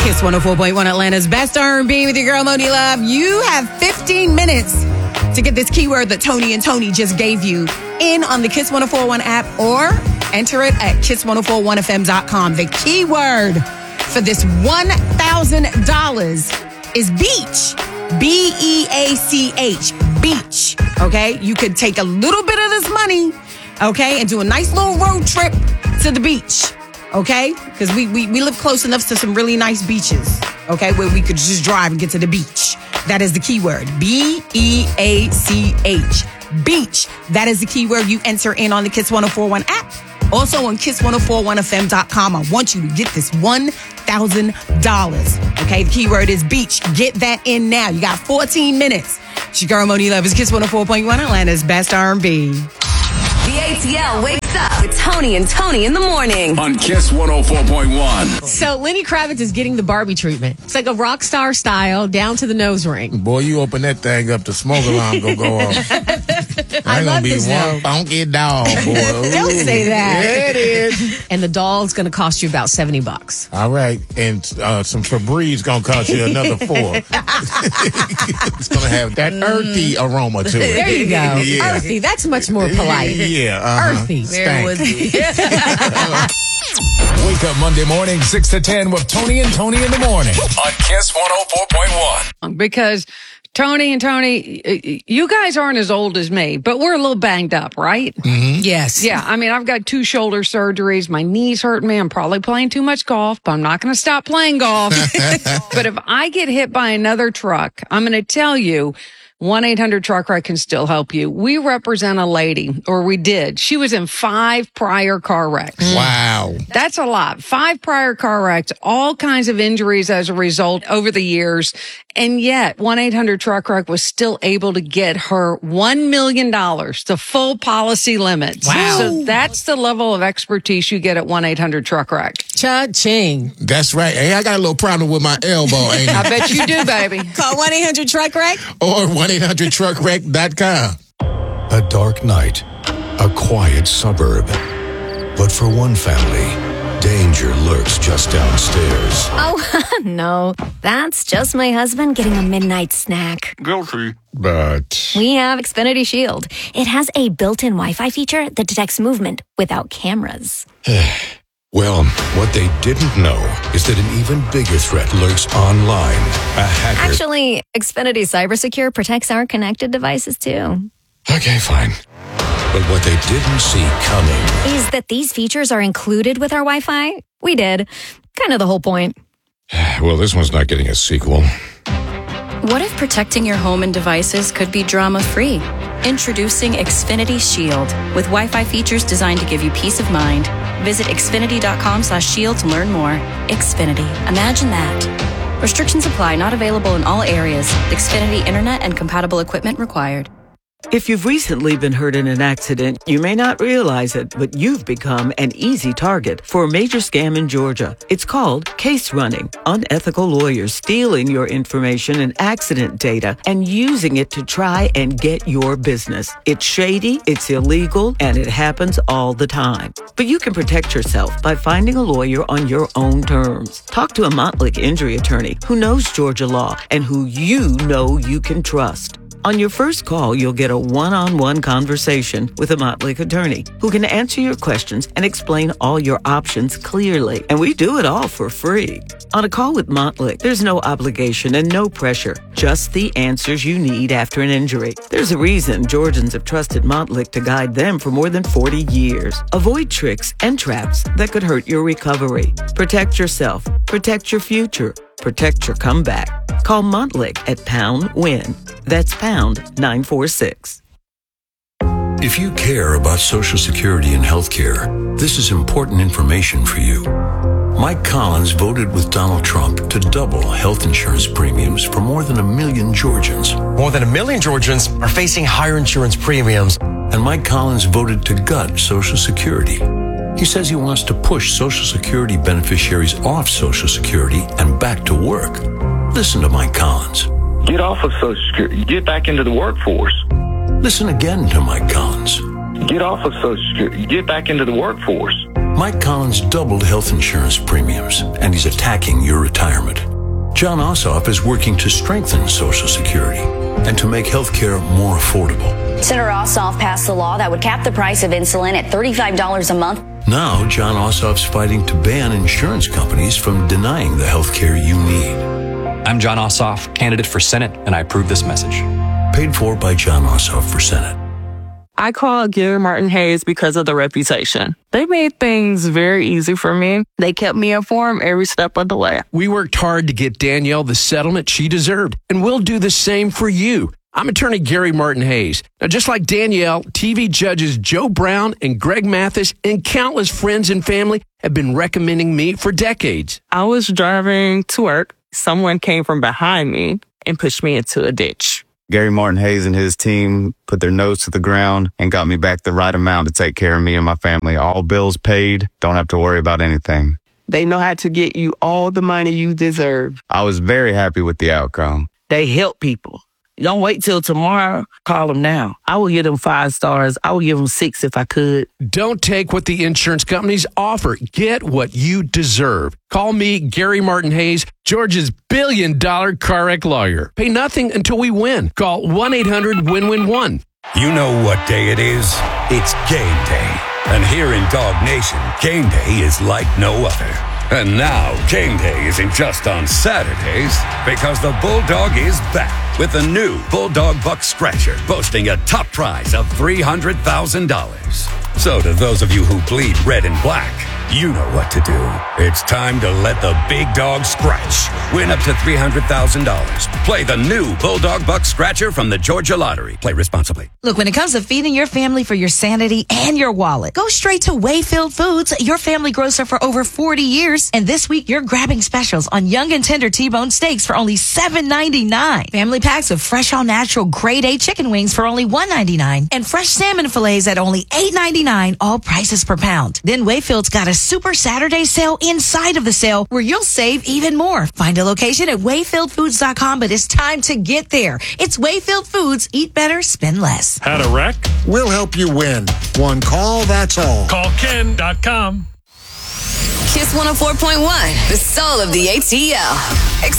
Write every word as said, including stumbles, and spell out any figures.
Kiss one oh four point one, Atlanta's best R and B with your girl, Moni Love. You have fifteen minutes to get this keyword that Tony and Tony just gave you in on the Kiss one oh four point one app, or enter it at kiss ten forty-one f m dot com. The keyword for this one thousand dollars is beach. B E A C H. Beach. Okay? You could take a little bit of this money, okay, and do a nice little road trip to the beach. Okay? Because we, we, we live close enough to some really nice beaches, okay, where we could just drive and get to the beach. That is the keyword. B E A C H. Beach. That is the keyword you enter in on the Kiss one oh four point one app. Also on kiss ten forty-one f m dot com. I want you to get this one thousand dollars. Okay? The keyword is beach. Get that in now. You got fourteen minutes. It's your girl, Moni Love. It's Kiss one oh four point one, Atlanta's best R and B. The A T L wakes up with Tony and Tony in the morning on Kiss one oh four point one. So Lenny Kravitz is getting the Barbie treatment. It's like a rock star style, down to the nose ring. Boy, you open that thing up, the smoke alarm go go off. I ain't love gonna be this, one though. funky dog, boy. Don't say that. Yeah, it is. And the doll's going to cost you about seventy bucks. All right, and uh, some Febreze gonna cost you another four. It's gonna have that earthy aroma to it. There you go. Yeah. Earthy. That's much more polite. Yeah, uh-huh. Earthy. Stank. Wake up Monday morning, six to ten with Tony and Tony in the morning on Kiss one oh four point one. Because Tony and Tony, you guys aren't as old as me, but we're a little banged up, right? Mm-hmm. Yes. Yeah, I mean, I've got two shoulder surgeries. My knees hurt me. I'm probably playing too much golf, but I'm not going to stop playing golf. But if I get hit by another truck, I'm going to tell you, one eight hundred truck wreck can still help you. We represent a lady, or we did. She was in five prior car wrecks. Wow. That's a lot. Five prior car wrecks, all kinds of injuries as a result over the years. And yet one eight hundred truck wreck was still able to get her one million dollars, the full policy limit. Wow. So that's the level of expertise you get at one eight hundred truck wreck. Cha-ching. That's right. Hey, I got a little problem with my elbow, ain't I it? bet you do, baby. Call one eight hundred truck wreck. Or one eight hundred truck wreck dot com. A dark night, a quiet suburb. But for one family, danger lurks just downstairs. Oh, no. That's just my husband getting a midnight snack. Guilty. But We have Xfinity Shield. It has a built-in Wi-Fi feature that detects movement without cameras. well, what they didn't know is that an even bigger threat lurks online. A hacker. Actually, Xfinity CyberSecure protects our connected devices, too. Okay, fine. But what they didn't see coming Is that these features are included with our Wi-Fi? We did. Kind of the whole point. Well, this one's not getting a sequel. What if protecting your home and devices could be drama-free? Introducing Xfinity Shield with Wi-Fi features designed to give you peace of mind. Visit xfinity.com slash shield to learn more. Xfinity. Imagine that. Restrictions apply. Not available in all areas. Xfinity Internet and compatible equipment required. If you've recently been hurt in an accident, you may not realize it, but you've become an easy target for a major scam in Georgia. It's called case running. Unethical lawyers stealing your information and accident data and using it to try and get your business. It's shady, it's illegal, and it happens all the time. But you can protect yourself by finding a lawyer on your own terms. Talk to a Montlick injury attorney who knows Georgia law and who you know you can trust. On your first call, you'll get a one-on-one conversation with a Montlick attorney who can answer your questions and explain all your options clearly. And we do it all for free. On a call with Montlick, there's no obligation and no pressure, just the answers you need after an injury. There's a reason Georgians have trusted Montlick to guide them for more than forty years. Avoid tricks and traps that could hurt your recovery. Protect yourself. Protect your future. Protect your comeback. Call Montlick at pound win. That's pound nine four six. If you care about Social Security and healthcare, this is important information for you. Mike Collins voted with Donald Trump to double health insurance premiums for more than a million Georgians. More than a million Georgians are facing higher insurance premiums. And Mike Collins voted to gut Social Security. He says he wants to push Social Security beneficiaries off Social Security and back to work. Listen to Mike Collins. Get off of Social Security. Get back into the workforce. Listen again to Mike Collins. Get off of Social Security. Get back into the workforce. Mike Collins doubled health insurance premiums, and he's attacking your retirement. John Ossoff is working to strengthen Social Security and to make health care more affordable. Senator Ossoff passed a law that would cap the price of insulin at thirty-five dollars a month. Now, John Ossoff's fighting to ban insurance companies from denying the health care you need. I'm John Ossoff, candidate for Senate, and I approve this message. Paid for by John Ossoff for Senate. I call Gary Martin Hayes because of the reputation. They made things very easy for me. They kept me informed every step of the way. We worked hard to get Danielle the settlement she deserved, and we'll do the same for you. I'm attorney Gary Martin Hayes. Now, just like Danielle, T V judges Joe Brown and Greg Mathis and countless friends and family have been recommending me for decades. I was driving to work. Someone came from behind me and pushed me into a ditch. Gary Martin Hayes and his team put their nose to the ground and got me back the right amount to take care of me and my family. All bills paid. Don't have to worry about anything. They know how to get you all the money you deserve. I was very happy with the outcome. They help people. Don't wait till tomorrow. Call them now. I will give them five stars. I will give them six if I could. Don't take what the insurance companies offer. Get what you deserve. Call me, Gary Martin Hayes, Georgia's billion dollar car wreck lawyer. Pay nothing until we win. Call one eight hundred win win one. You know what day it is? It's game day. And here in Dog Nation, game day is like no other. And now, game day isn't just on Saturdays, because the Bulldog is back with a new Bulldog Buck Scratcher, boasting a top prize of three hundred thousand dollars. So to those of you who bleed red and black, you know what to do. It's time to let the big dog scratch. Win up to three hundred thousand dollars. Play the new Bulldog Buck Scratcher from the Georgia Lottery. Play responsibly. Look, when it comes to feeding your family for your sanity and your wallet, go straight to Wayfield Foods, your family grocer for over forty years. And this week, you're grabbing specials on young and tender T-bone steaks for only seven ninety-nine. Family packs of fresh, all-natural grade A chicken wings for only one ninety-nine. And fresh salmon fillets at only eight ninety-nine, all prices per pound. Then Wayfield's got a Super Saturday sale inside of the sale where you'll save even more. Find a location at wayfield foods dot com, but it's time to get there. It's Wayfield Foods. Eat better, spend less. Had a wreck? We'll help you win. One call, that's all. Call ken dot com. Kiss one oh four point one, the soul of the A T L.